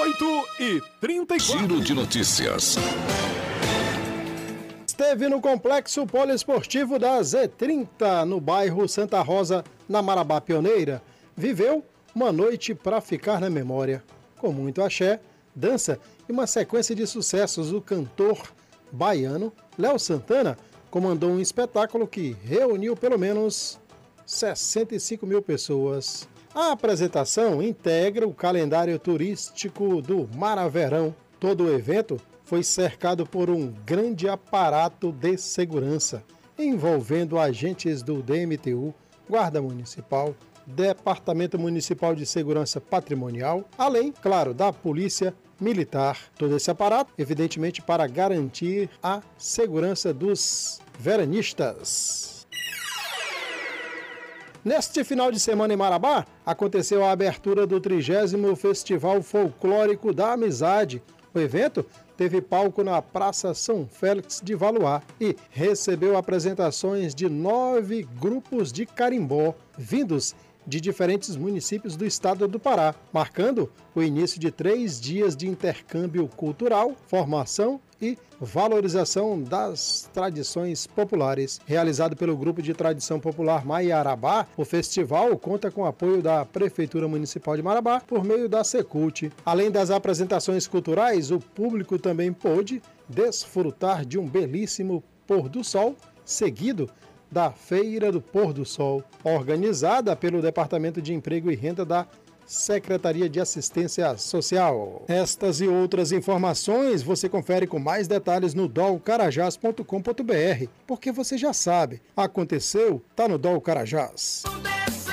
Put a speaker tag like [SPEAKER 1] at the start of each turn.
[SPEAKER 1] 8h34.
[SPEAKER 2] Giro de notícias.
[SPEAKER 3] Esteve no Complexo Poliesportivo da Z30, no bairro Santa Rosa, na Marabá Pioneira. Viveu uma noite para ficar na memória. Com muito axé, dança e uma sequência de sucessos, o cantor baiano Léo Santana comandou um espetáculo que reuniu pelo menos 65 mil pessoas. A apresentação integra o calendário turístico do Maraverão. Todo o evento foi cercado por um grande aparato de segurança, envolvendo agentes do DMTU, Guarda Municipal, Departamento Municipal de Segurança Patrimonial, além, claro, da Polícia Militar. Todo esse aparato, evidentemente, para garantir a segurança dos veranistas. Neste final de semana em Marabá, aconteceu a abertura do 30º Festival Folclórico da Amizade. O evento teve palco na Praça São Félix de Valois e recebeu apresentações de 9 grupos de carimbó, vindos de diferentes municípios do estado do Pará, marcando o início de 3 dias de intercâmbio cultural, formação e valorização das tradições populares. Realizado pelo Grupo de Tradição Popular Maiarabá, o festival conta com o apoio da Prefeitura Municipal de Marabá por meio da Secult. Além das apresentações culturais, o público também pôde desfrutar de um belíssimo pôr do sol, seguido da Feira do Pôr do Sol, organizada pelo Departamento de Emprego e Renda da Secretaria de Assistência Social. Estas e outras informações você confere com mais detalhes no dolcarajás.com.br, porque você já sabe, aconteceu, tá no Dol Carajás.